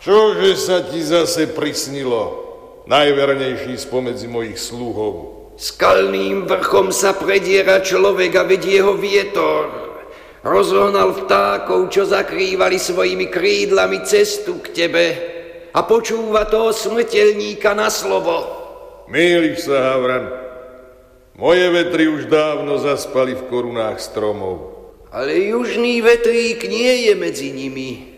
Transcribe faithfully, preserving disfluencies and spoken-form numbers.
Čože sa ti zase prisnilo, najvernejší spomedzi mojich sluhov? Skalným vrchom sa prediera človek a vedie ho vietor. Rozohnal vtákov, čo zakrývali svojimi krídlami cestu k tebe a počúva toho smrteľníka na slovo. Mýliš sa, Havran. Moje vetry už dávno zaspali v korunách stromov. Ale južný vetrík nie je medzi nimi.